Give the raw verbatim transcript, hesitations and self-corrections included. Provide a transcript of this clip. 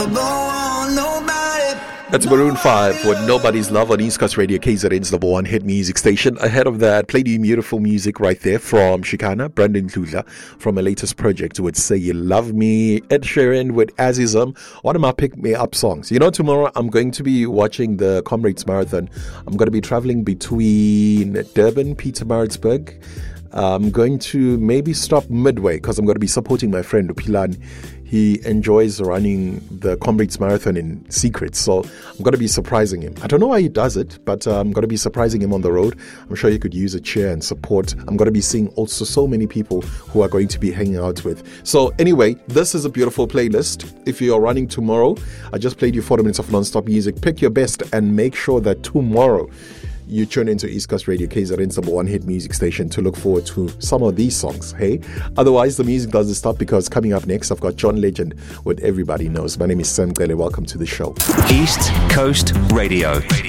That's Maroon five with Nobody's Love on East Coast Radio, K Z N's number one hit music station. Ahead of that, played you beautiful music right there from Shikana, Brandon Tludla, from her latest project with Say You Love Me, Ed Sheeran with Azizam, one of my pick-me-up songs. You know, tomorrow I'm going to be watching the Comrades Marathon. I'm going to be traveling between Durban, Pietermaritzburg. I'm going to maybe stop midway because I'm going to be supporting my friend Upilani. He enjoys running the Comrades Marathon in secret, so I'm going to be surprising him. I don't know why he does it, but uh, I'm going to be surprising him on the road. I'm sure he could use a cheer and support. I'm going to be seeing also so many people who are going to be hanging out with. So anyway, this is a beautiful playlist. If you're running tomorrow, I just played you forty minutes of non-stop music. Pick your best and make sure that tomorrow you tune into East Coast Radio, K Z N's number one hit music station, to look forward to some of these songs, hey? Otherwise, the music doesn't stop, because coming up next, I've got John Legend with Everybody Knows. My name is Sam Gele. Welcome to the show. East Coast Radio. Radio.